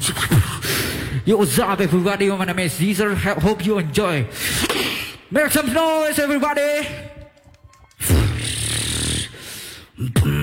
Yo, what's up, everybody? My name is Caesar. Hope you enjoy. Make some noise, everybody.